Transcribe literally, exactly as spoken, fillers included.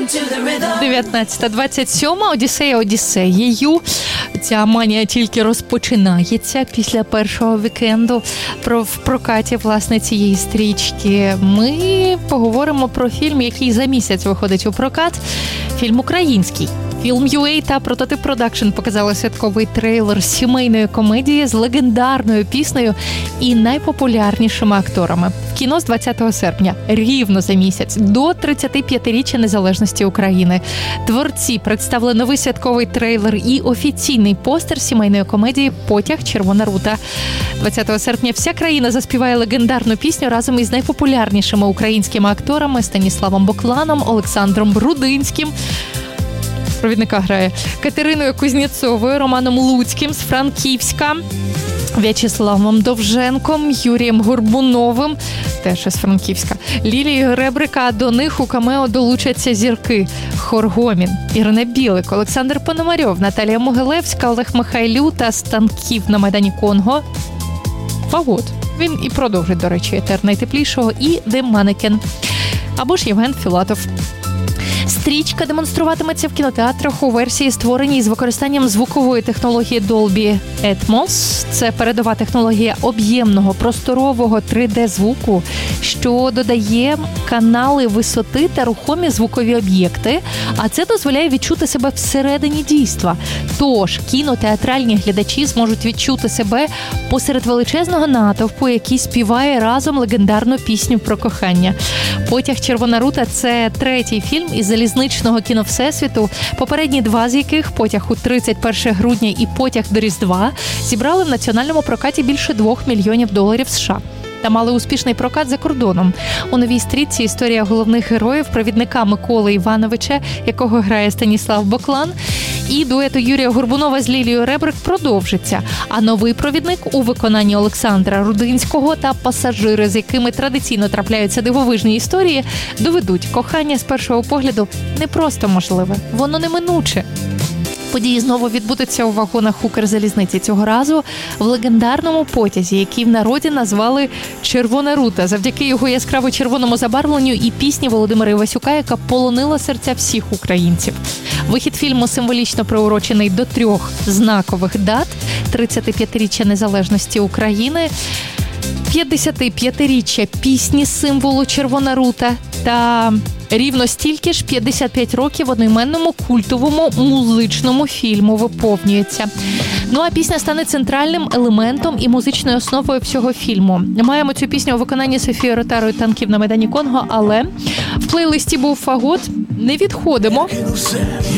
дев'ятнадцята двадцять сьома Одіссея Одіссеєю. Ця манія тільки розпочинається після першого вікенду про в прокаті, власне, цієї стрічки. Ми поговоримо про фільм, який за місяць виходить у прокат. Фільм український. Film.ua та Прототип Продакшн показали святковий трейлер сімейної комедії з легендарною піснею і найпопулярнішими акторами. В кіно з двадцятого серпня, рівно за місяць, до тридцятип'ятиріччя незалежності України. Творці представили новий святковий трейлер і офіційний постер сімейної комедії «Потяг. Червона рута». двадцятого серпня вся країна заспіває легендарну пісню разом із найпопулярнішими українськими акторами Станіславом Бокланом, Олександром Рудинським, провідника грає, Катериною Кузнєцовою, Романом Луцьким з Франківська, В'ячеславом Довженком, Юрієм Горбуновим, теж із Франківська, Лілією Ребрика. До них у камео долучаться зірки Хор Гомін, Ірина Білик, Олександр Пономарьов, Наталія Могилевська, Олег Михайлю та Станків на Майдані Конго. Фагот. Він і продовжить, до речі, «Етер найтеплішого» і «The Mannequin». Або ж Євген Філатов. Стрічка демонструватиметься в кінотеатрах у версії, створеній з використанням звукової технології Dolby Atmos. Це передова технологія об'ємного, просторового три де-звуку, що додає канали висоти та рухомі звукові об'єкти, а це дозволяє відчути себе всередині дійства. Тож кінотеатральні глядачі зможуть відчути себе посеред величезного натовпу, який співає разом легендарну пісню про кохання. «Потяг. Червона рута» – це третій фільм із залізничного кіновсесвіту, попередні два з яких «Потяг у тридцять перше грудня» і «Потяг до Різдва» зібрали в національному прокаті більше двох мільйонів доларів США. Та мали успішний прокат за кордоном. У новій стрічці історія головних героїв, провідника Миколи Івановича, якого грає Станіслав Боклан, і дуету Юрія Горбунова з Лілією Ребрик продовжиться. А новий провідник у виконанні Олександра Рудинського та пасажири, з якими традиційно трапляються дивовижні історії, доведуть, кохання з першого погляду не просто можливе, воно неминуче. Події знову відбудуться у вагонах Укрзалізниці, цього разу в легендарному потязі, який в народі назвали «Червона рута», завдяки його яскраво червоному забарвленню і пісні Володимира Івасюка, яка полонила серця всіх українців. Вихід фільму символічно приурочений до трьох знакових дат – тридцятип'ятиріччя незалежності України, п'ятдесятип'ятиріччя пісні символу «Червона рута» та рівно стільки ж п'ятдесят п'ять років одноіменному культовому музичному фільму виповнюється. Ну а пісня стане центральним елементом і музичною основою всього фільму. Маємо цю пісню у виконанні Софії Ротару «Танків на Майдані Конго», але в плейлисті був фагот. Не відходимо.